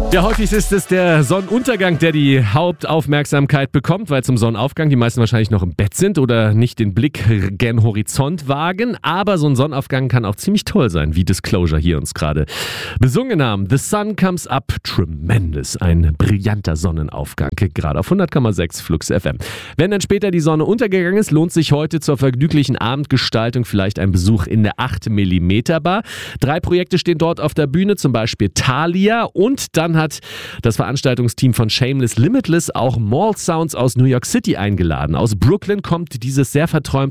Ja, häufig ist es der Sonnenuntergang, der die Hauptaufmerksamkeit bekommt, weil zum Sonnenaufgang die meisten wahrscheinlich noch im Bett sind oder nicht den Blick gen Horizont wagen. Aber so ein Sonnenaufgang kann auch ziemlich toll sein, wie Disclosure hier uns gerade besungen haben. The Sun Comes Up, tremendous. Ein brillanter Sonnenaufgang, gerade auf 100,6 Flux FM. Wenn dann später die Sonne untergegangen ist, lohnt sich heute zur vergnüglichen Abendgestaltung vielleicht ein Besuch in der 8mm Bar. 3 Projekte stehen dort auf der Bühne, zum Beispiel Thalia, und dann hat das Veranstaltungsteam von Shameless Limitless auch Mall Sounds aus New York City eingeladen. Aus Brooklyn kommt dieses sehr verträumte